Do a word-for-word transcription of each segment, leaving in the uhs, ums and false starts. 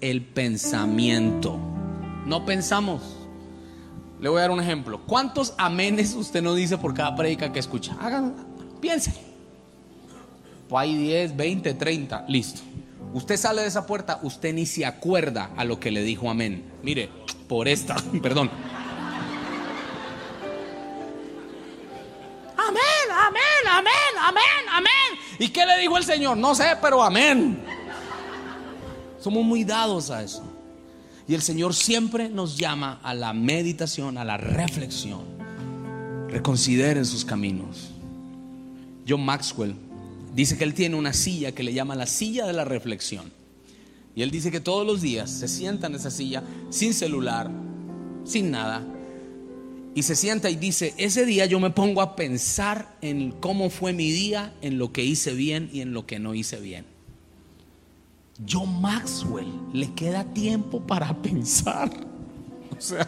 el pensamiento. No pensamos. Le voy a dar un ejemplo. ¿Cuántos amenes usted no dice por cada prédica que escucha? Hagan, piense. Pues hay diez, veinte, treinta, listo. Usted sale de esa puerta, usted ni se acuerda a lo que le dijo amén. Mire, por esta, perdón. Amén, amén, amén, amén, amén. ¿Y qué le dijo el Señor? No sé, pero amén. Somos muy dados a eso. Y el Señor siempre nos llama a la meditación, a la reflexión. Reconsideren sus caminos. John Maxwell dice que él tiene una silla que le llama la silla de la reflexión. Y él dice que todos los días se sienta en esa silla sin celular, sin nada. Y se sienta y dice: ese día yo me pongo a pensar en cómo fue mi día, en lo que hice bien y en lo que no hice bien. John Maxwell le queda tiempo para pensar. O sea,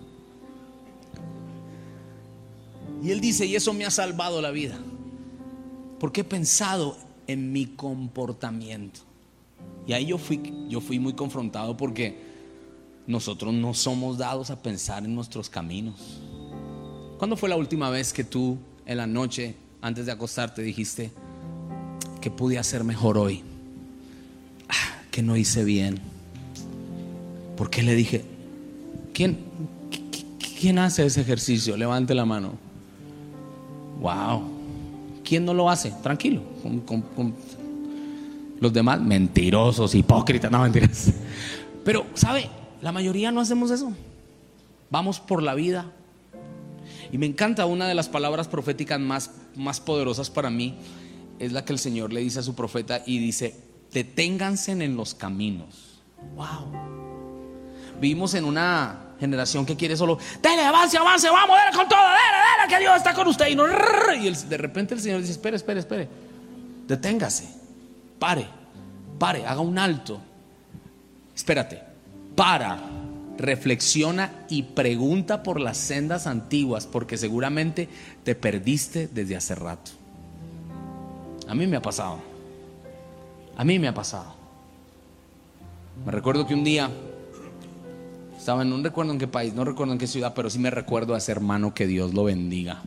y él dice: y eso me ha salvado la vida, porque he pensado en mi comportamiento. Y ahí yo fui, yo fui muy confrontado, porque nosotros no somos dados a pensar en nuestros caminos. ¿Cuándo fue la última vez que tú en la noche, antes de acostarte, dijiste: ¿qué pude hacer mejor hoy? Ah, que no hice bien. ¿Por qué le dije? ¿Quién, ¿Quién hace ese ejercicio? Levante la mano. Wow. ¿Quién no lo hace? Tranquilo. Con, con, con los demás, mentirosos, hipócritas. No, mentiras. Pero, ¿sabe? La mayoría no hacemos eso. Vamos por la vida. Y me encanta, una de las palabras proféticas más, más poderosas para mí es la que el Señor le dice a su profeta, y dice: deténganse en los caminos. Wow. Vivimos en una generación que quiere solo: dele, avance, avance, vamos, dele con todo, dele, dele, que Dios está con usted. Y, no, y el, de repente el Señor dice: espere, espere, espere, deténgase, pare, pare, haga un alto. Espérate, para, reflexiona y pregunta por las sendas antiguas, porque seguramente te perdiste desde hace rato. A mí me ha pasado. A mí me ha pasado. Me recuerdo que un día estaba en, no recuerdo en qué país, no recuerdo en qué ciudad, pero sí me recuerdo a ese hermano, que Dios lo bendiga.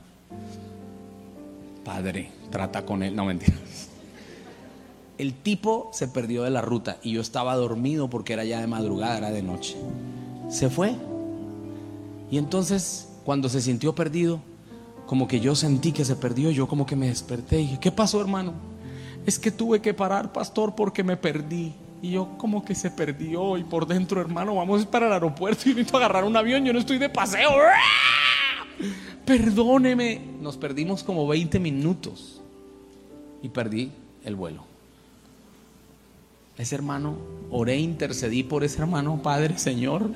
Padre, trata con él. No, mentiras. El tipo se perdió de la ruta y yo estaba dormido porque era ya de madrugada, era de noche. Se fue. Y entonces, cuando se sintió perdido, como que yo sentí que se perdió, yo como que me desperté y dije: ¿qué pasó, hermano? Es que tuve que parar, pastor, porque me perdí. Y yo, como que se perdió, y por dentro: hermano, vamos para el aeropuerto y necesito agarrar un avión, yo no estoy de paseo. Perdóneme. Nos perdimos como veinte minutos y perdí el vuelo. Ese hermano, oré, intercedí por ese hermano. Padre, Señor,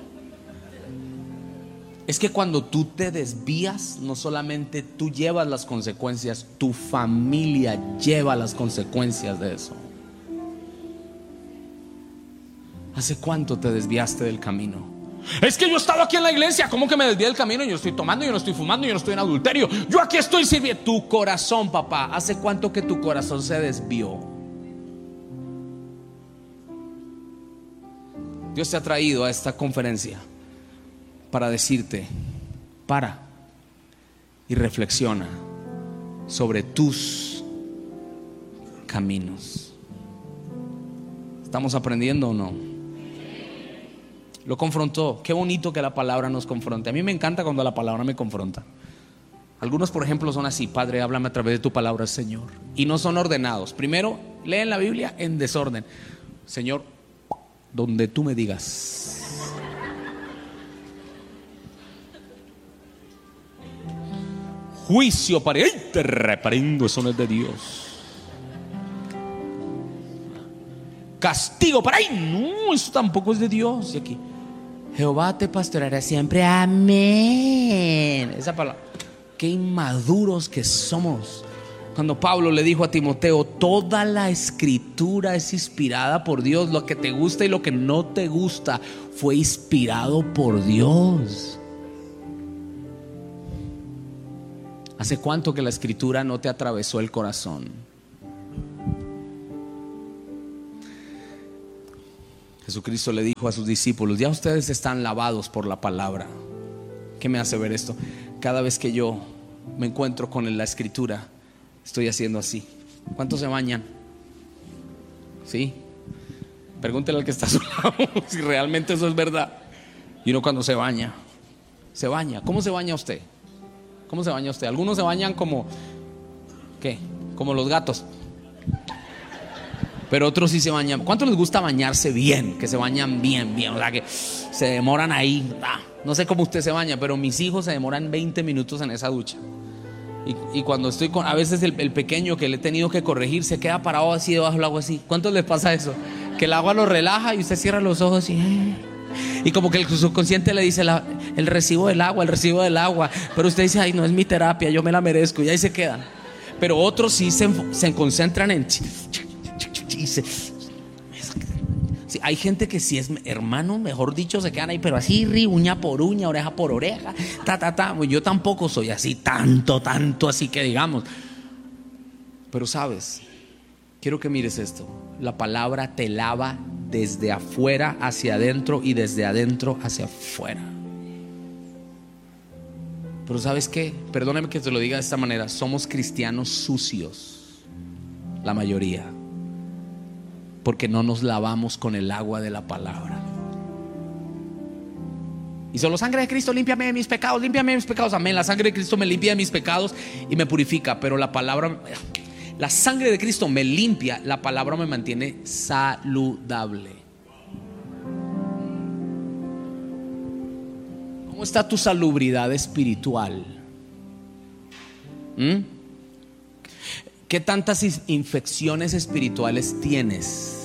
es que cuando tú te desvías, no solamente tú llevas las consecuencias, tu familia lleva las consecuencias de eso. ¿Hace cuánto te desviaste del camino? Es que yo he estado aquí en la iglesia, ¿cómo que me desvié del camino? Yo no estoy tomando, yo no estoy fumando, yo no estoy en adulterio, yo aquí estoy sirviendo. Tu corazón, papá, ¿hace cuánto que tu corazón se desvió? Dios te ha traído a esta conferencia para decirte: para y reflexiona sobre tus caminos. ¿Estamos aprendiendo o no? Lo confrontó. Qué bonito que la palabra nos confronte. A mí me encanta cuando la palabra me confronta. Algunos, por ejemplo, son así: Padre, háblame a través de tu palabra, Señor. Y no son ordenados. Primero leen la Biblia en desorden. Señor, donde tú me digas. Juicio para... ¡Ay! Te reprendo, eso no es de Dios. Castigo para... ¡Ay! No, eso tampoco es de Dios. Y aquí: Jehová te pastoreará siempre. Amén. Esa palabra. Qué inmaduros que somos. Cuando Pablo le dijo a Timoteo: toda la escritura es inspirada por Dios. Lo que te gusta y lo que no te gusta fue inspirado por Dios. ¿Hace cuánto que la escritura no te atravesó el corazón? Jesucristo le dijo a sus discípulos: ya ustedes están lavados por la palabra. ¿Qué me hace ver esto? Cada vez que yo me encuentro con la escritura, estoy haciendo así. ¿Cuántos se bañan? ¿Sí? Pregúntele al que está a su lado si realmente eso es verdad. Y uno cuando se baña, se baña. ¿Cómo se baña usted? ¿Cómo se baña usted? Algunos se bañan como, ¿qué? Como los gatos. Pero otros sí se bañan. ¿Cuánto les gusta bañarse bien? Que se bañan bien, bien. O sea, que se demoran ahí. Ah, no sé cómo usted se baña, pero mis hijos se demoran veinte minutos en esa ducha. Y, y cuando estoy con, a veces el, el pequeño que le he tenido que corregir se queda parado así debajo del agua así. ¿Cuántos les pasa eso? Que el agua lo relaja y usted cierra los ojos y, y como que el subconsciente le dice la, el recibo del agua, el recibo del agua. Pero usted dice: ay, no es mi terapia, yo me la merezco. Y ahí se quedan. Pero otros sí se, se concentran en... Y se, sí, hay gente que si es hermano, mejor dicho, se quedan ahí, pero así, ri, uña por uña, oreja por oreja, ta, ta, ta. Yo tampoco soy así, tanto, tanto, así que digamos. Pero sabes, quiero que mires esto. La palabra te lava desde afuera hacia adentro y desde adentro hacia afuera. Pero ¿sabes qué? Perdóname que te lo diga de esta manera. Somos cristianos sucios, la mayoría, porque no nos lavamos con el agua de la palabra. Y solo: sangre de Cristo, límpiame de mis pecados, límpiame de mis pecados. Amén, la sangre de Cristo me limpia de mis pecados y me purifica. Pero la palabra, la sangre de Cristo me limpia, la palabra me mantiene saludable. ¿Cómo está tu salubridad espiritual? ¿Mm? ¿Qué tantas infecciones espirituales tienes?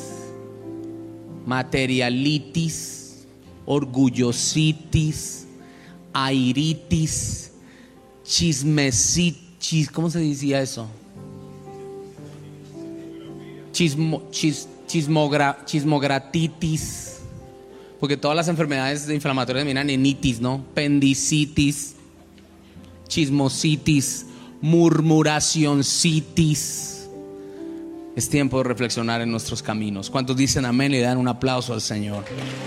Materialitis, orgullositis, airitis, chismesitis. ¿Cómo se decía eso? Chismo, chis, chismogra, chismogratitis. Porque todas las enfermedades inflamatorias miran en itis, ¿no? Pendicitis, chismositis, murmuracioncitis. Es tiempo de reflexionar en nuestros caminos. ¿Cuántos dicen amén y dan un aplauso al Señor?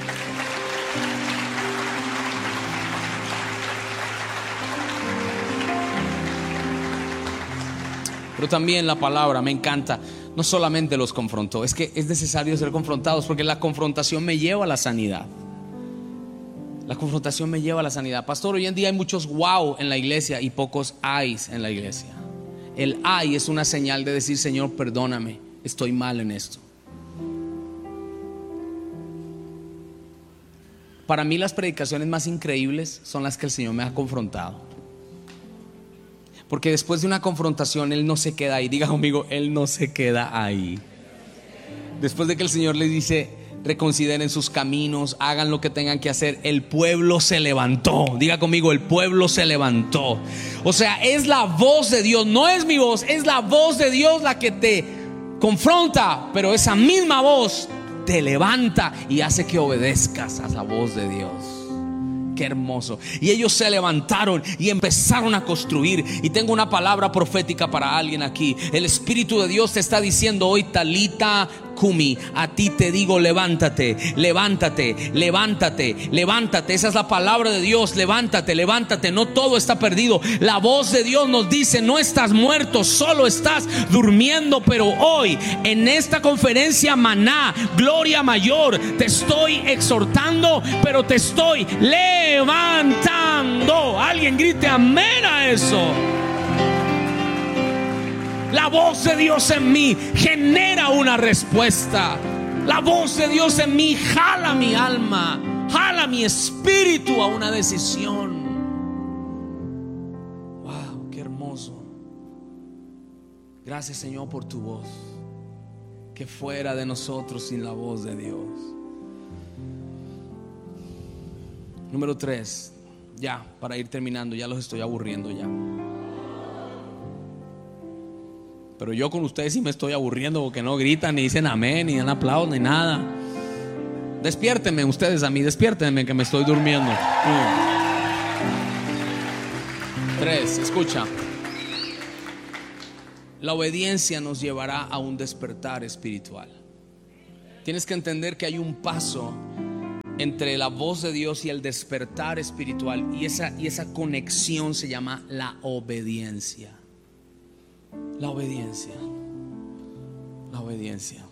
Pero también la palabra me encanta. No solamente los confrontó, es que es necesario ser confrontados, porque la confrontación me lleva a la sanidad. La confrontación me lleva a la sanidad. Pastor, hoy en día hay muchos wow en la iglesia y pocos ayes en la iglesia. El ay es una señal de decir: Señor, perdóname, estoy mal en esto. Para mí las predicaciones más increíbles son las que el Señor me ha confrontado. Porque después de una confrontación Él no se queda ahí. Diga conmigo: Él no se queda ahí. Después de que el Señor les dice: reconsideren sus caminos, hagan lo que tengan que hacer, el pueblo se levantó. Diga conmigo: el pueblo se levantó. O sea, es la voz de Dios, no es mi voz, es la voz de Dios la que te confronta. Pero esa misma voz te levanta y hace que obedezcas a la voz de Dios. Qué hermoso. Y ellos se levantaron y empezaron a construir. Y tengo una palabra profética para alguien aquí. El Espíritu de Dios te está diciendo hoy: Talita Kumi, a ti te digo, levántate, levántate, levántate, levántate. Esa es la palabra de Dios. Levántate, levántate. No todo está perdido. La voz de Dios nos dice: no estás muerto, solo estás durmiendo. Pero hoy, en esta conferencia Maná, Gloria Mayor, te estoy exhortando, pero te estoy levantando. Alguien grite amén a eso. La voz de Dios en mí genera una respuesta. La voz de Dios en mí jala mi alma, jala mi espíritu a una decisión. Wow, qué hermoso. Gracias, Señor, por tu voz. Que fuera de nosotros sin la voz de Dios. Número tres. Ya, para ir terminando, ya los estoy aburriendo ya. Pero yo con ustedes sí me estoy aburriendo, porque no gritan, ni dicen amén, ni dan aplausos, ni nada. Despiértenme ustedes a mí, despiértenme que me estoy durmiendo. Uno. Tres, escucha. La obediencia nos llevará a un despertar espiritual. tienes que entender que hay un paso entre la voz de Dios y el despertar espiritual, y esa, y esa conexión se llama la obediencia. La obediencia. La obediencia.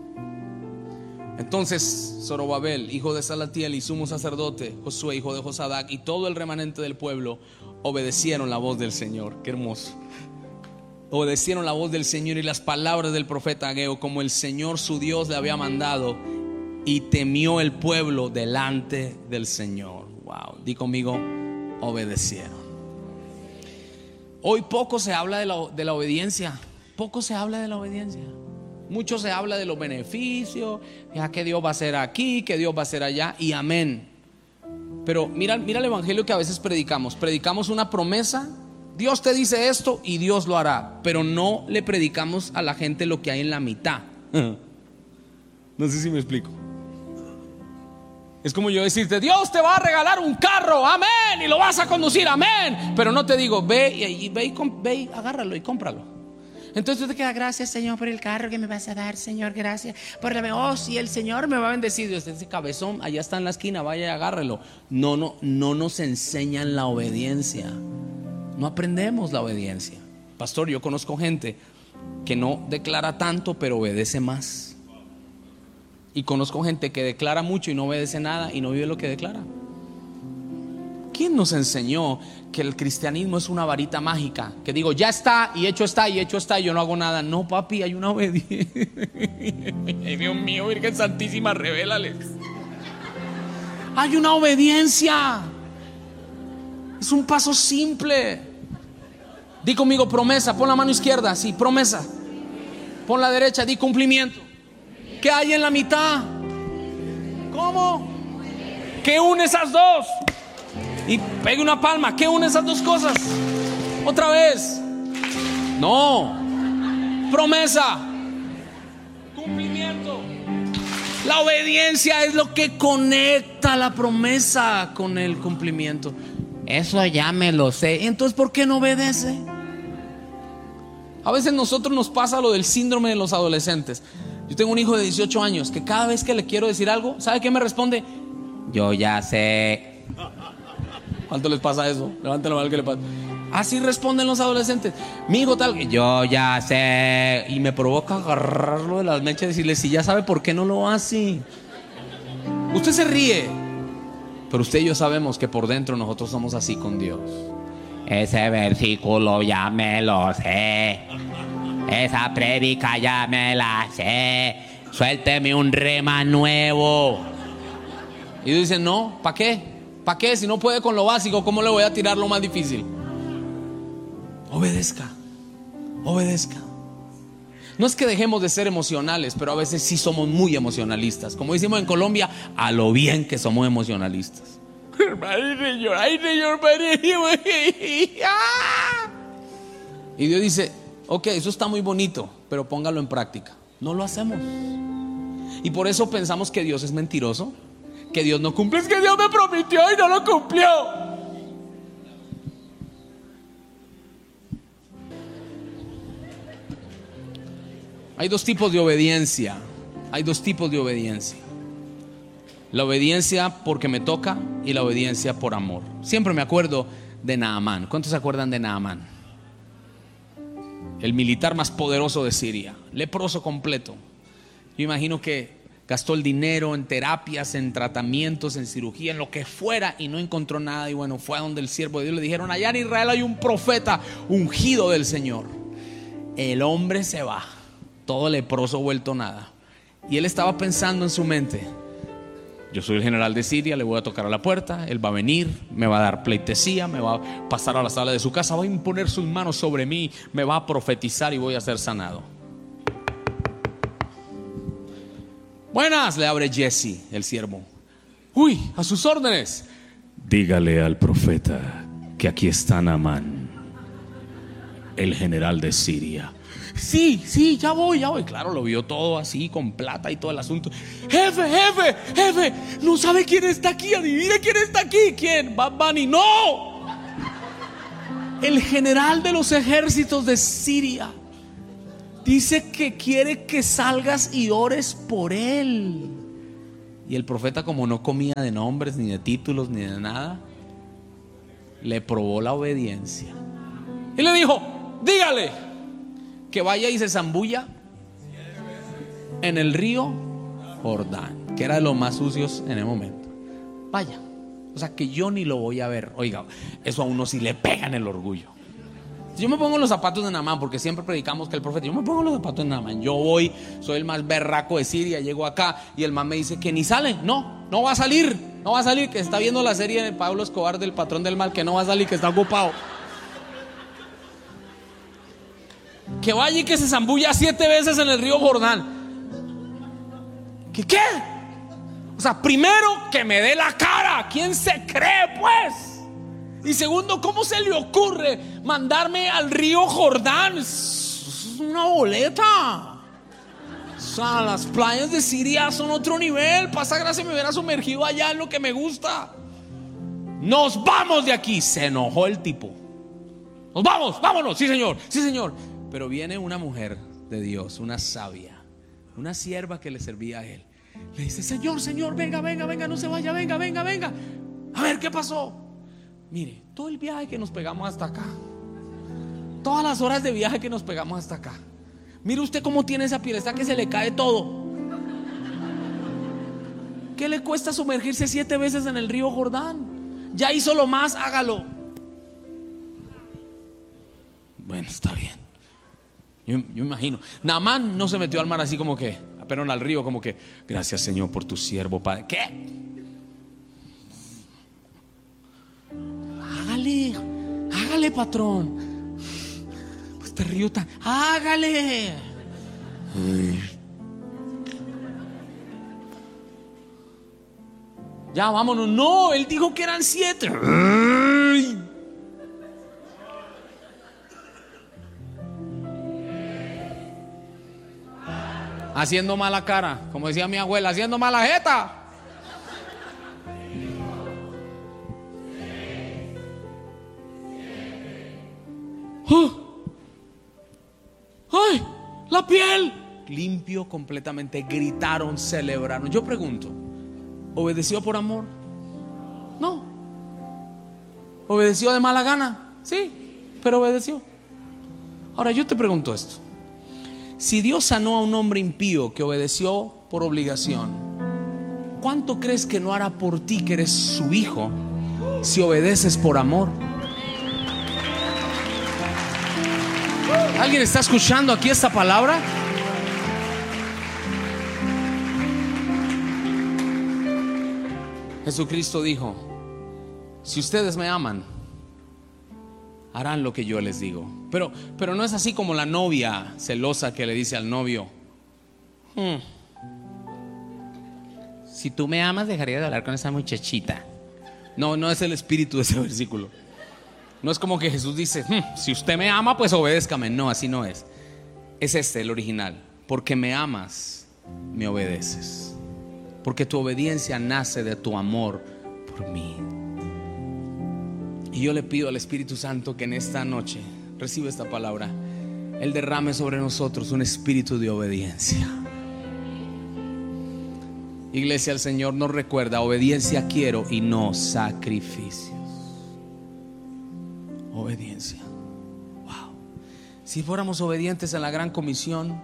Entonces Zorobabel, hijo de Salatiel, y sumo sacerdote Josué, hijo de Josadac, y todo el remanente del pueblo obedecieron la voz del Señor. Qué hermoso. Obedecieron la voz del Señor y las palabras del profeta Ageo, como el Señor su Dios le había mandado, y temió el pueblo delante del Señor. Wow, di conmigo, obedecieron. Hoy poco se habla de la, de la obediencia. Poco se habla de la obediencia. Mucho se habla de los beneficios, ya que Dios va a hacer aquí, que Dios va a hacer allá, y amén. Pero mira, mira el evangelio que a veces predicamos. Predicamos una promesa, Dios te dice esto y Dios lo hará, pero no le predicamos a la gente lo que hay en la mitad. No sé si me explico. Es como yo decirte, Dios te va a regalar un carro, amén, y lo vas a conducir, amén. Pero no te digo, ve y, y ve, y, ve y agárralo y cómpralo. Entonces tú te quedas, gracias Señor por el carro que me vas a dar, Señor, gracias por la... Oh, si el Señor me va a bendecir. Dios, ese cabezón allá está en la esquina, vaya y agárrelo. No, no, no nos enseñan la obediencia. No aprendemos la obediencia. Pastor, yo conozco gente que no declara tanto, pero obedece más. Y conozco gente que declara mucho y no obedece nada y no vive lo que declara. ¿Quién nos enseñó que el cristianismo es una varita mágica? Que digo, ya está, y hecho está, y hecho está, y yo no hago nada. No, papi, hay una obediencia. Ay, Dios mío, Virgen Santísima, revélales. Hay una obediencia. Es un paso simple. Di conmigo, promesa. Pon la mano izquierda, sí, promesa. Pon la derecha, di cumplimiento. ¿Qué hay en la mitad? ¿Cómo? ¿Qué une esas dos? Y pegue una palma. ¿Qué une esas dos cosas? Otra vez. No. Promesa. Cumplimiento. La obediencia es lo que conecta la promesa con el cumplimiento. Eso ya me lo sé. Entonces, ¿por qué no obedece? A veces nosotros nos pasa lo del síndrome de los adolescentes. Yo tengo un hijo de dieciocho años que cada vez que le quiero decir algo, ¿sabe qué me responde? Yo ya sé. ¿Cuánto les pasa eso? Levanten la mano que le pasa. Así responden los adolescentes. Mi hijo tal, yo ya sé. Y me provoca agarrarlo de las mechas y decirle, si ya sabe, ¿por qué no lo hace? Usted se ríe, pero usted y yo sabemos que por dentro nosotros somos así con Dios. Ese versículo ya me lo sé. Esa prédica ya me la sé. Suélteme un rema nuevo. Y dicen, no, ¿para qué? ¿Para qué? Si no puede con lo básico, ¿cómo le voy a tirar lo más difícil? Obedezca. Obedezca. No es que dejemos de ser emocionales, pero a veces sí somos muy emocionalistas. Como decimos en Colombia, a lo bien que somos emocionalistas. Ay, señor, ay, señor, y Dios dice, ok, eso está muy bonito, pero póngalo en práctica. No lo hacemos. Y por eso pensamos que Dios es mentiroso, que Dios no cumple. Es que Dios me prometió y no lo cumplió. Hay dos tipos de obediencia. Hay dos tipos de obediencia. La obediencia porque me toca y la obediencia por amor. Siempre me acuerdo de Naamán. ¿Cuántos se acuerdan de Naamán? El militar más poderoso de Siria, leproso completo. Yo imagino que gastó el dinero en terapias, en tratamientos, en cirugía, en lo que fuera, y no encontró nada. Y bueno, fue a donde el siervo de Dios le dijeron, allá en Israel hay un profeta ungido del Señor. El hombre se va, todo leproso, vuelto nada. Y él estaba pensando en su mente, yo soy el general de Siria, le voy a tocar a la puerta, él va a venir, me va a dar pleitesía, me va a pasar a la sala de su casa, va a imponer sus manos sobre mí, me va a profetizar y voy a ser sanado. Buenas, le abre Jesse, el siervo. Uy, a sus órdenes. Dígale al profeta que aquí está Naamán, el general de Siria. Sí, sí, ya voy, ya voy. Claro, lo vio todo así, con plata y todo el asunto. Jefe, jefe, jefe, no sabe quién está aquí. Adivine quién está aquí. ¿Quién? Bad Bunny. No. El general de los ejércitos de Siria. Dice que quiere que salgas y ores por él. Y el profeta, como no comía de nombres, ni de títulos, ni de nada, le probó la obediencia y le dijo: dígale que vaya y se zambulla en el río Jordán, que era de los más sucios en el momento. Vaya, o sea que yo ni lo voy a ver. Oiga, eso a uno sí le pega en el orgullo. Yo me pongo los zapatos de Naamán, porque siempre predicamos que el profeta, yo me pongo los zapatos de Naamán. Yo voy, soy el más berraco de Siria, llego acá y el man me dice que ni sale. No, no va a salir, no va a salir, que está viendo la serie de Pablo Escobar del Patrón del Mal, que no va a salir, que está ocupado. Que vaya y que se zambulla siete veces en el río Jordán. ¿Qué qué? O sea, primero que me dé la cara. ¿Quién se cree, pues? Y segundo, ¿cómo se le ocurre mandarme al río Jordán? Es una boleta. O sea, las playas de Siria son otro nivel. Pasa gracia, me hubiera sumergido allá en lo que me gusta. Nos vamos de aquí. Se enojó el tipo. Nos vamos, vámonos. Sí, señor, sí, señor. Pero viene una mujer de Dios, una sabia, una sierva que le servía a él. Le dice: Señor, Señor, venga, venga, venga, no se vaya, venga, venga, venga. A ver, ¿qué pasó? Mire, todo el viaje que nos pegamos hasta acá, todas las horas de viaje que nos pegamos hasta acá, mire usted cómo tiene esa piel, está que se le cae todo. ¿Qué le cuesta sumergirse siete veces en el río Jordán? Ya hizo lo más, hágalo. Bueno, está bien. Yo, yo imagino, Naamán no se metió al mar así como que, pero al río como que: gracias, Señor, por tu siervo, Padre. ¿Qué? Hágale, hágale, patrón. Pues este río tan, hágale. Ay. Ya, vámonos. No, él dijo que eran siete. Ay. Haciendo mala cara, como decía mi abuela, haciendo mala jeta. ¡Oh! ¡Ay! La piel. Limpio completamente. Gritaron, celebraron. Yo pregunto, ¿obedeció por amor? No. ¿Obedeció de mala gana? Sí, pero obedeció. Ahora yo te pregunto esto: si Dios sanó a un hombre impío que obedeció por obligación, ¿cuánto crees que no hará por ti, que eres su hijo, si obedeces por amor? ¿Alguien está escuchando aquí esta palabra? Jesucristo dijo: si ustedes me aman, harán lo que yo les digo. Pero, pero no es así como la novia celosa que le dice al novio: hmm, si tú me amas, dejaría de hablar con esa muchachita. No, no es el espíritu de ese versículo. No es como que Jesús dice: hm, si usted me ama, pues obedézcame. No, así no es. Es este el original: porque me amas, me obedeces. Porque tu obediencia nace de tu amor por mí. Y yo le pido al Espíritu Santo que en esta noche reciba esta palabra. Él derrame sobre nosotros un espíritu de obediencia. Iglesia, el Señor nos recuerda: obediencia quiero y no sacrificios. Obediencia. Wow. Si fuéramos obedientes en la gran comisión,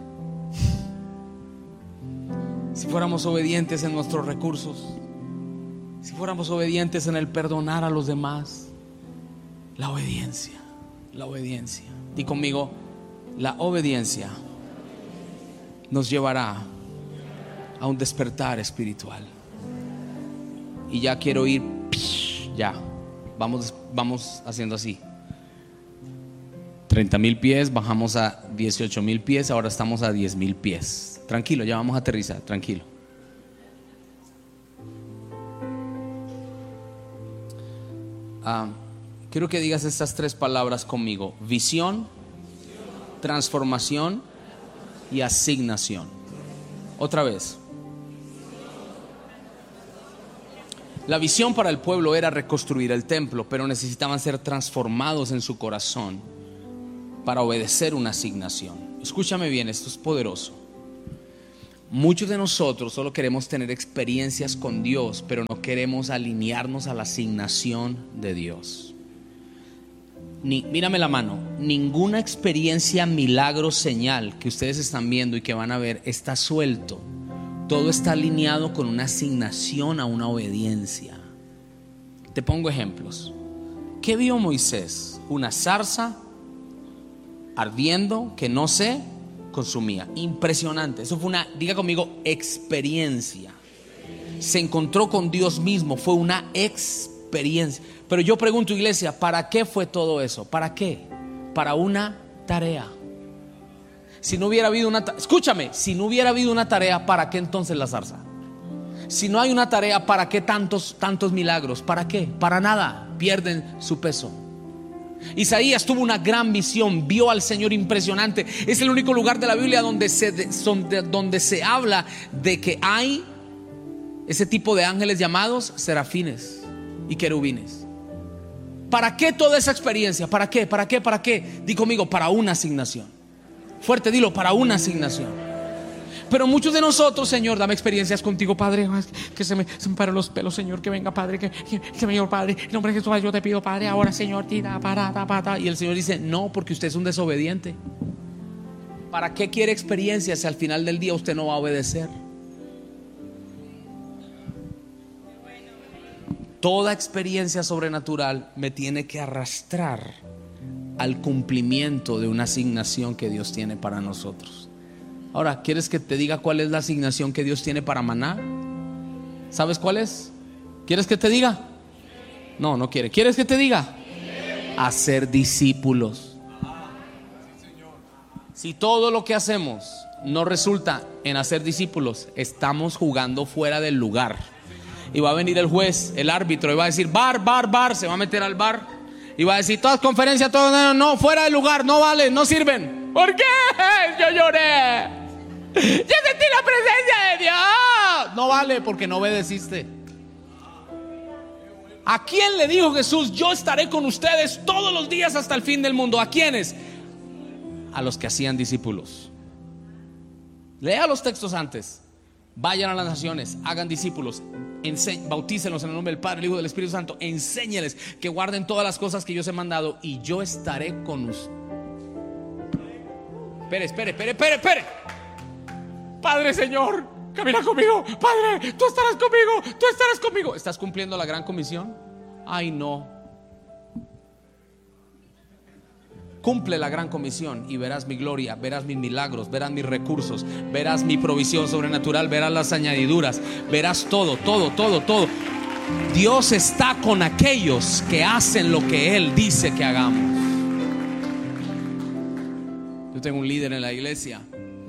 si fuéramos obedientes en nuestros recursos, si fuéramos obedientes en el perdonar a los demás, la obediencia, la obediencia. Di conmigo: la obediencia nos llevará a un despertar espiritual. Y ya quiero ir, ya, vamos, vamos haciendo así. treinta mil pies, bajamos a dieciocho mil pies, ahora estamos a diez mil pies. Tranquilo, ya vamos a aterrizar, tranquilo. Ah, quiero que digas estas tres palabras conmigo: visión, transformación y asignación. Otra vez. La visión para el pueblo era reconstruir el templo, pero necesitaban ser transformados en su corazón para obedecer una asignación. escúchame bien, esto es poderoso. Muchos de nosotros solo queremos tener experiencias con Dios, pero no queremos alinearnos a la asignación de Dios. Ni, mírame la mano, ninguna experiencia, milagro, señal que ustedes están viendo y que van a ver está suelto. Todo está alineado con una asignación a una obediencia. Te pongo ejemplos. ¿Qué vio Moisés? Una zarza ardiendo que no se consumía. Impresionante. Eso fue una, diga conmigo, experiencia. Se encontró con Dios mismo. Fue una experiencia. Pero yo pregunto, iglesia, ¿para qué fue todo eso? ¿Para qué? Para una tarea. Si no hubiera habido una tarea, escúchame, si no hubiera habido una tarea, ¿para qué entonces la zarza? Si no hay una tarea, ¿para qué tantos, tantos milagros? ¿Para qué? Para nada, pierden su peso. Isaías tuvo una gran visión, vio al Señor impresionante. Es el único lugar de la Biblia donde se, donde, donde se habla de que hay ese tipo de ángeles llamados serafines y querubines. ¿Para qué toda esa experiencia? ¿Para qué? ¿Para qué? ¿Para qué? Di conmigo, para una asignación. Fuerte, dilo, para una asignación. Pero muchos de nosotros, Señor, dame experiencias contigo, Padre, que se me, se me paren los pelos, Señor, que venga, Padre, que, que, que Señor, Padre, en nombre de Jesús, yo te pido, Padre, ahora, Señor, tira, para, para, para. Y el Señor dice, no, porque usted es un desobediente. ¿Para qué quiere experiencias si al final del día usted no va a obedecer? Toda experiencia sobrenatural me tiene que arrastrar al cumplimiento de una asignación que Dios tiene para nosotros. Ahora, ¿quieres que te diga cuál es la asignación que Dios tiene para Maná? ¿Sabes cuál es? ¿Quieres que te diga? No, no quiere. ¿Quieres que te diga? Hacer discípulos. Si todo lo que hacemos no resulta en hacer discípulos, estamos jugando fuera del lugar. Y va a venir el juez, el árbitro, y va a decir bar, bar, bar. Se va a meter al bar y va a decir todas conferencias, todo, no, no, fuera del lugar, no vale, no sirven. ¿Por qué? Yo lloré. Yo sentí la presencia de Dios. No vale porque no obedeciste. ¿A quién le dijo Jesús? Yo estaré con ustedes todos los días hasta el fin del mundo. ¿A quiénes? A los que hacían discípulos. Lea los textos antes. Vayan a las naciones, hagan discípulos, bautícenlos en el nombre del Padre, el Hijo y del Espíritu Santo. Enséñeles que guarden todas las cosas que yo os he mandado, y yo estaré con ustedes. Espere, espere, espere, espere, espere. Padre, Señor, camina conmigo. Padre, tú estarás conmigo, tú estarás conmigo. ¿Estás cumpliendo la gran comisión? Ay, no. Cumple la gran comisión y verás mi gloria, verás mis milagros, verás mis recursos, verás mi provisión sobrenatural, verás las añadiduras, verás todo, todo, todo, todo. Dios está con aquellos que hacen lo que Él dice que hagamos. Yo tengo un líder en la iglesia.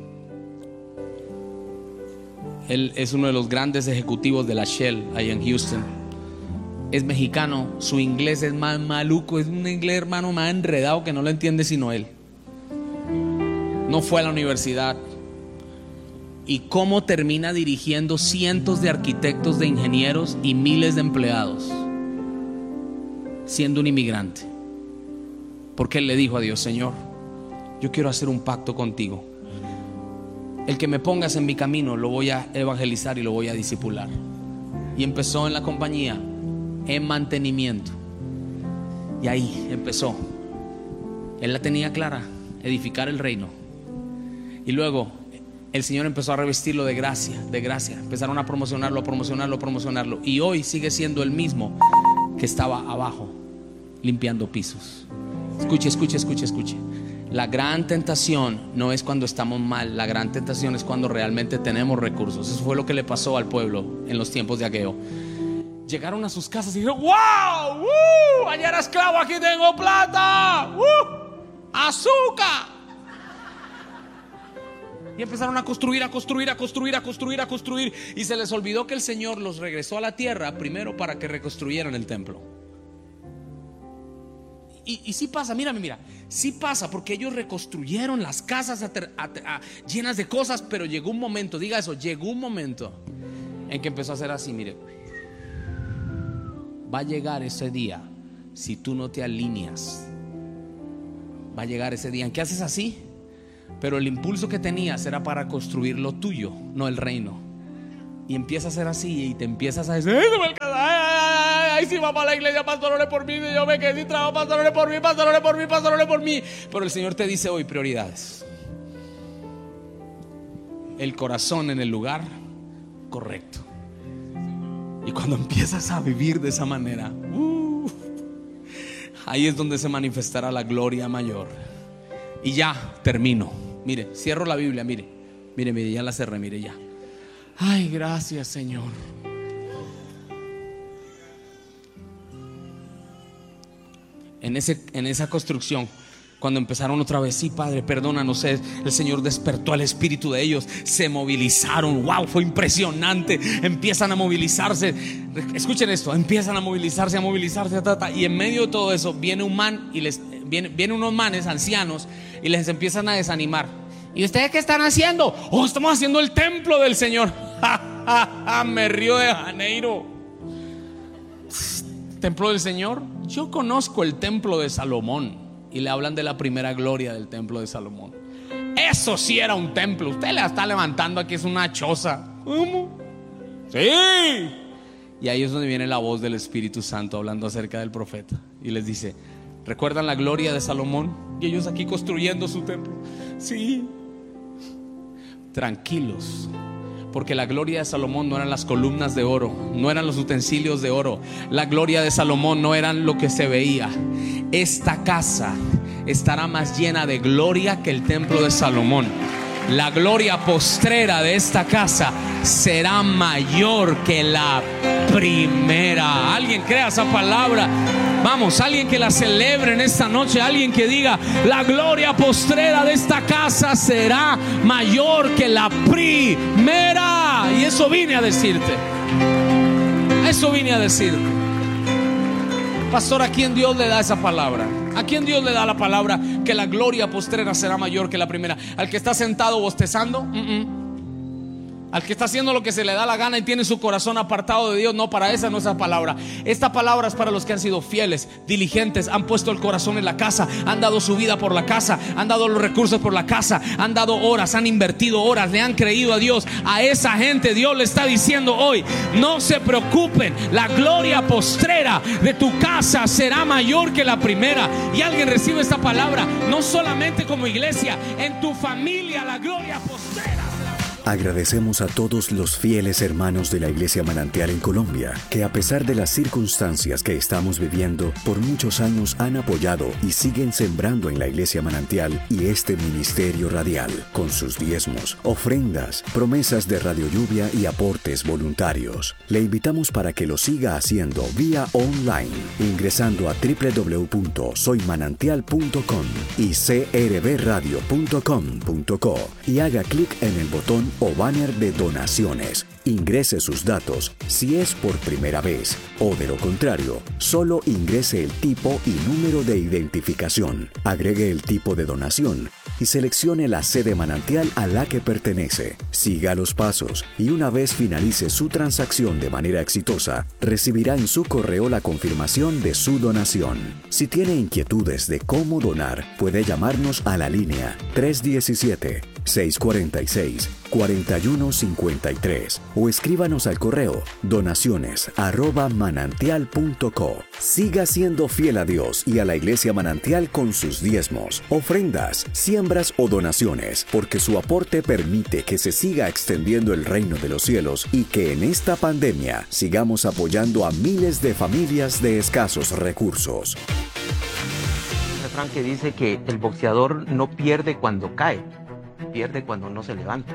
Él es uno de los grandes ejecutivos de la Shell ahí en Houston. Es mexicano, su inglés es más maluco, es un inglés, hermano, más enredado que no lo entiende sino él. No fue a la universidad. ¿Y cómo termina dirigiendo cientos de arquitectos, de ingenieros y miles de empleados? Siendo un inmigrante. Porque él le dijo a Dios: Señor, yo quiero hacer un pacto contigo. El que me pongas en mi camino lo voy a evangelizar y lo voy a discipular. Y empezó en la compañía en mantenimiento. Y ahí empezó. Él la tenía clara: edificar el reino. Y luego el Señor empezó a revestirlo de gracia, de gracia. Empezaron a promocionarlo, a promocionarlo, a promocionarlo. Y hoy sigue siendo el mismo que estaba abajo limpiando pisos. Escuche, escuche, escuche, escuche. La gran tentación no es cuando estamos mal. La gran tentación es cuando realmente tenemos recursos. Eso fue lo que le pasó al pueblo en los tiempos de Ageo. Llegaron a sus casas y dijeron: ¡wow! ¡Uh! Allá era esclavo, aquí tengo plata. ¡Uh! ¡Azúcar! Y empezaron a construir, a construir, a construir, a construir, a construir. Y se les olvidó que el Señor los regresó a la tierra primero para que reconstruyeran el templo. Y, y sí pasa, mírame, mira, sí pasa, porque ellos reconstruyeron las casas a, a, a, llenas de cosas. Pero llegó un momento, diga eso, llegó un momento en que empezó a hacer así, mire. Va a llegar ese día, si tú no te alineas, va a llegar ese día en que haces así. pero el impulso que tenías era para construir lo tuyo, no el reino. Y empieza a ser así y te empiezas a decir: ¡ay, no me alcanza! ¡Ay, ay, ay! Si vamos a la iglesia, pastor, ore por mí. Si yo me quedé sin trabajo, pastor, ore por mí, pastor, ore por mí, pastor, ore por mí. Pero el Señor te dice hoy: prioridades. El corazón en el lugar correcto. Y cuando empiezas a vivir de esa manera, uh, ahí es donde se manifestará la gloria mayor. Y ya termino. Mire, cierro la Biblia, mire. Mire, mire, ya la cerré, mire, ya. Ay, gracias, Señor. En, ese, en esa construcción, cuando empezaron otra vez: sí, Padre, perdónanos, el Señor despertó al espíritu de ellos, se movilizaron. Wow, fue impresionante. Empiezan a movilizarse. Escuchen esto: empiezan a movilizarse, a movilizarse, ta, ta, y en medio de todo eso viene un man y les viene, viene unos manes ancianos y les empiezan a desanimar. ¿Y ustedes qué están haciendo? Oh, estamos haciendo el templo del Señor. Ja, ja, ja, me río de Janeiro. ¿Templo del Señor? Yo conozco el templo de Salomón. Y le hablan de la primera gloria del templo de Salomón. Eso sí era un templo. Usted le está levantando aquí, es una choza. ¿Cómo? Sí. Y ahí es donde viene la voz del Espíritu Santo hablando acerca del profeta. Y les dice: ¿recuerdan la gloria de Salomón? Y ellos aquí construyendo su templo. Sí. Tranquilos, porque la gloria de Salomón no eran las columnas de oro, no eran los utensilios de oro. La gloria de Salomón no eran lo que se veía. Esta casa estará más llena de gloria que el templo de Salomón. La gloria postrera de esta casa será mayor que la primera. ¿Alguien crea esa palabra? Vamos, alguien que la celebre en esta noche. Alguien que diga: la gloria postrera de esta casa será mayor que la primera. Y eso vine a decirte. Eso vine a decirte. Pastor, ¿a quién Dios le da esa palabra? ¿A quién Dios le da la palabra que la gloria postrera será mayor que la primera? ¿Al que está sentado bostezando? Uh-uh. ¿Al que está haciendo lo que se le da la gana y tiene su corazón apartado de Dios? No, para esa no es la palabra. Esta palabra es para los que han sido fieles, diligentes, han puesto el corazón en la casa, han dado su vida por la casa, han dado los recursos por la casa, han dado horas, han invertido horas, le han creído a Dios. A esa gente Dios le está diciendo hoy: no se preocupen, la gloria postrera de tu casa será mayor que la primera. Y alguien recibe esta palabra, no solamente como iglesia, en tu familia la gloria postrera. Agradecemos a todos los fieles hermanos de la Iglesia Manantial en Colombia, que a pesar de las circunstancias que estamos viviendo, por muchos años han apoyado y siguen sembrando en la Iglesia Manantial y este ministerio radial, con sus diezmos, ofrendas, promesas de Radio Lluvia y aportes voluntarios. Le invitamos para que lo siga haciendo vía online, ingresando a doble u doble u doble u punto soy manantial punto com y c r b radio punto com punto co y haga clic en el botón o banner de donaciones. Ingrese sus datos si es por primera vez, o de lo contrario, solo ingrese el tipo y número de identificación. Agregue el tipo de donación y seleccione la sede manantial a la que pertenece. Siga los pasos y una vez finalice su transacción de manera exitosa, recibirá en su correo la confirmación de su donación. Si tiene inquietudes de cómo donar, puede llamarnos a la línea tres uno siete, seis cuatro seis, cuatro uno cinco tres o escríbanos al correo donaciones arroba manantial punto co. Siga siendo fiel a Dios y a la Iglesia Manantial con sus diezmos, ofrendas, siembras o donaciones, porque su aporte permite que se siga extendiendo el reino de los cielos y que en esta pandemia sigamos apoyando a miles de familias de escasos recursos. Un refrán que dice que el boxeador no pierde cuando cae, pierde cuando no se levanta.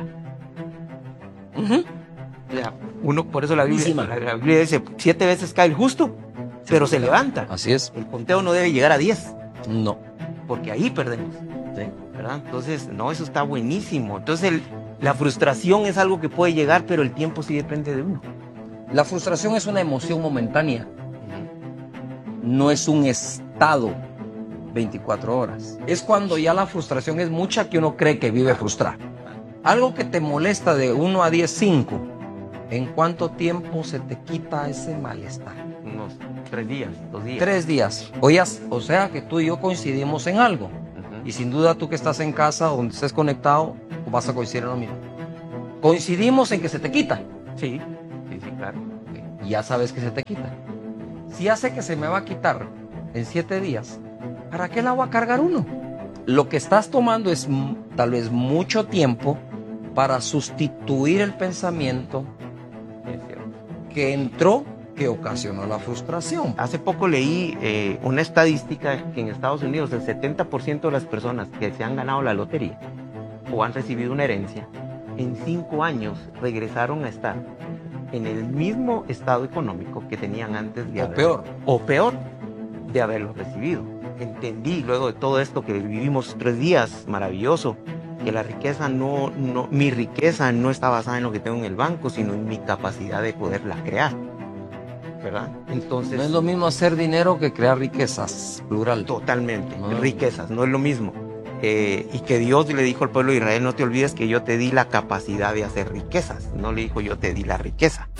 Uh-huh. O sea, uno, por eso la Biblia, la, la Biblia dice: siete veces cae el justo, pero se levanta. Así es. El conteo no debe llegar a diez. No. Porque ahí perdemos. Sí. ¿Verdad? Entonces, no, eso está buenísimo. Entonces, el, la frustración es algo que puede llegar, pero el tiempo sí depende de uno. La frustración es una emoción momentánea. Uh-huh. No es un estado veinticuatro horas. Es cuando ya la frustración es mucha que uno cree que vive frustrado. Algo que te molesta de uno a diez, cinco. ¿En cuánto tiempo se te quita ese malestar? Unos tres días, dos días. Tres días. Oías, o sea que tú y yo coincidimos en algo. Uh-huh. Y sin duda tú que estás en casa, donde estés conectado, vas a coincidir en lo mismo. Coincidimos en que se te quita. Sí, sí, sí, claro. Y ya sabes que se te quita. Si hace que se me va a quitar en siete días, ¿para qué la voy a cargar uno? Lo que estás tomando es tal vez mucho tiempo para sustituir el pensamiento que entró, que ocasionó la frustración. Hace poco leí eh, una estadística que en Estados Unidos el setenta por ciento de las personas que se han ganado la lotería o han recibido una herencia, en cinco años regresaron a estar en el mismo estado económico que tenían antes de O haber, peor. o peor de haberlo recibido. Entendí luego de todo esto que vivimos tres días maravilloso, que la riqueza no, no, mi riqueza no está basada en lo que tengo en el banco, sino en mi capacidad de poderla crear, ¿verdad? Entonces, No es lo mismo hacer dinero que crear riquezas, plural. totalmente, No. riquezas, no es lo mismo. Eh, y que Dios le dijo al pueblo de Israel, no te olvides que yo te di la capacidad de hacer riquezas, no le dijo yo te di la riqueza.